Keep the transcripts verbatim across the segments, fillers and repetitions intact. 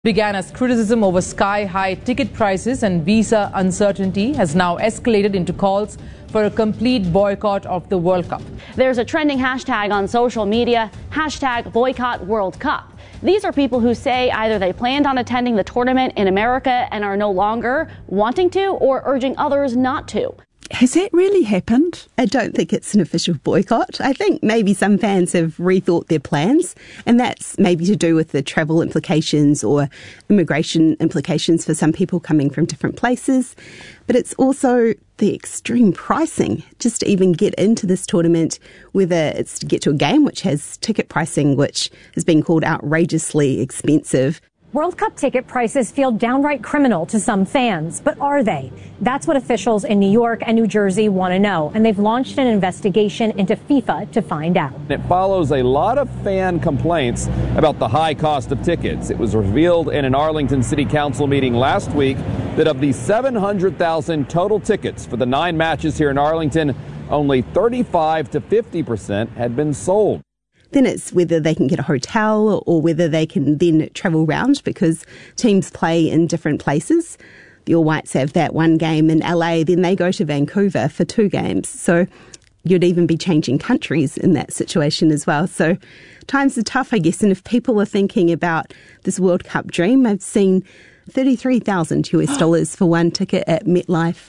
Began as criticism over sky-high ticket prices and visa uncertainty has now escalated into calls for a complete boycott of the World Cup. There's a trending hashtag on social media, hashtag boycott World Cup. These are people who say either they planned on attending the tournament in America and are no longer wanting to, or urging others not to. Has that really happened? I don't think it's an official boycott. I think maybe some fans have rethought their plans, and that's maybe to do with the travel implications or immigration implications for some people coming from different places. But it's also the extreme pricing just to even get into this tournament, whether it's to get to a game which has ticket pricing which has been called outrageously expensive. World Cup ticket prices feel downright criminal to some fans, but are they? That's what officials in New York and New Jersey want to know, and they've launched an investigation into FIFA to find out. It follows a lot of fan complaints about the high cost of tickets. It was revealed in an Arlington City Council meeting last week that of the seven hundred thousand total tickets for the nine matches here in Arlington, only thirty-five to fifty percent had been sold. Then it's whether they can get a hotel or whether they can then travel round, because teams play in different places. The All Whites have that one game in L A, then they go to Vancouver for two games. So you'd even be changing countries in that situation as well. So times are tough, I guess. And if people are thinking about this World Cup dream, I've seen thirty-three thousand U S dollars for one ticket at MetLife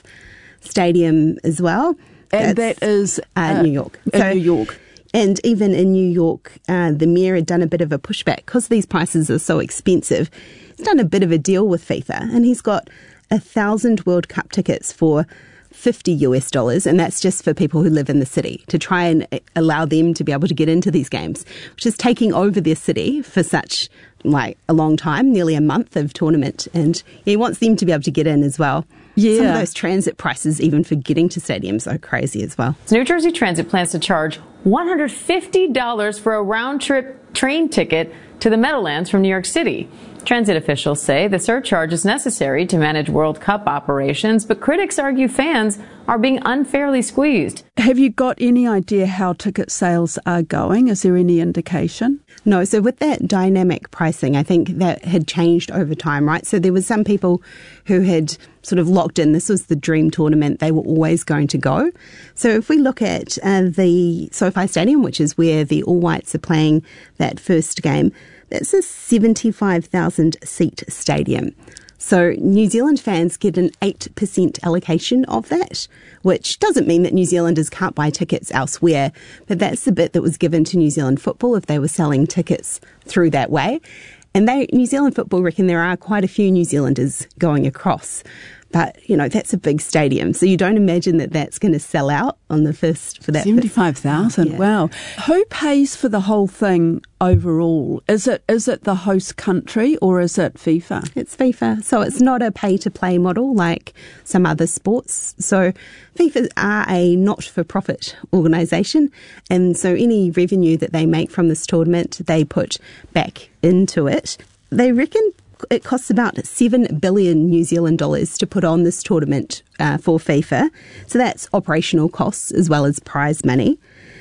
Stadium as well. And That's, that is uh, uh, New York. In so, New York. And even in New York, uh, the mayor had done a bit of a pushback because these prices are so expensive. He's done a bit of a deal with FIFA, and he's got a thousand World Cup tickets for fifty U S dollars, and that's just for people who live in the city, to try and allow them to be able to get into these games, which is taking over their city for such like a long time, nearly a month of tournament, and he wants them to be able to get in as well. Yeah. Some of those transit prices, even for getting to stadiums, are crazy as well. New Jersey Transit plans to charge one hundred fifty dollars for a round-trip train ticket to the Meadowlands from New York City. Transit officials say the surcharge is necessary to manage World Cup operations, but critics argue fans are being unfairly squeezed. Have you got any idea how ticket sales are going? Is there any indication? No, so with that dynamic pricing, I think that had changed over time, right? So there was some people who had sort of locked in, this was the dream tournament, they were always going to go. So if we look at uh, the SoFi Stadium, which is where the All Whites are playing that first game, that's a seventy-five thousand seat stadium. So New Zealand fans get an eight percent allocation of that, which doesn't mean that New Zealanders can't buy tickets elsewhere, but that's the bit that was given to New Zealand football if they were selling tickets through that way. And they, New Zealand football reckon there are quite a few New Zealanders going across. But, you know, that's a big stadium. So you don't imagine that that's going to sell out on the first for that. seventy-five thousand, yeah. Wow. Who pays for the whole thing overall? Is it is it the host country or is it FIFA? It's FIFA. So it's not a pay-to-play model like some other sports. So FIFA are a not-for-profit organisation. And so any revenue that they make from this tournament, they put back into it. They reckon it costs about seven billion New Zealand dollars to put on this tournament uh, for FIFA. So that's operational costs as well as prize money.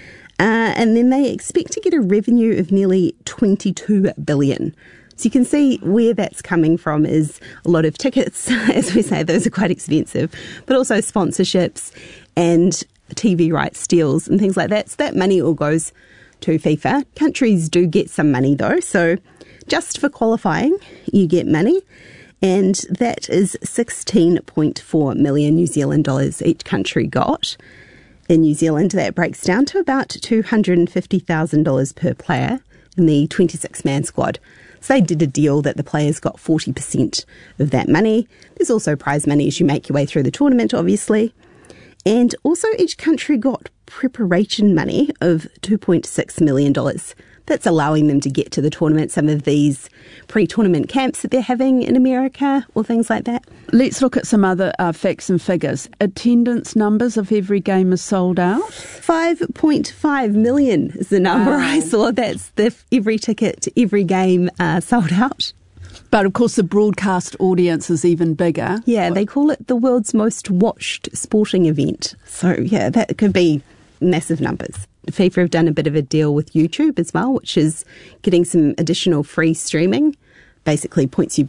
Uh, and then they expect to get a revenue of nearly twenty-two billion. So you can see where that's coming from is a lot of tickets. As we say, those are quite expensive, but also sponsorships and T V rights deals and things like that. So that money all goes to FIFA. Countries do get some money though. So just for qualifying, you get money, and that is sixteen point four million New Zealand dollars each country got. In New Zealand, that breaks down to about two hundred fifty thousand dollars per player in the twenty-six man squad. So they did a deal that the players got forty percent of that money. There's also prize money as you make your way through the tournament, obviously. And also each country got preparation money of two point six million dollars. That's allowing them to get to the tournament, some of these pre-tournament camps that they're having in America or things like that. Let's look at some other uh, facts and figures. Attendance numbers if every game is sold out? five point five million is the number wow. I saw. That's the every ticket to every game uh, sold out. But of course the broadcast audience is even bigger. Yeah, they call it the world's most watched sporting event. So yeah, that could be massive numbers. FIFA have done a bit of a deal with YouTube as well, which is getting some additional free streaming. Basically points you